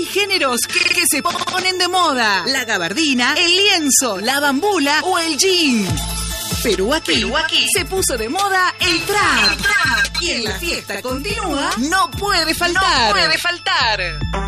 géneros que se ponen de moda. La gabardina, el lienzo, la bambula o el jean. Pero aquí se puso de moda el trap. Y en la fiesta continúa, no puede faltar.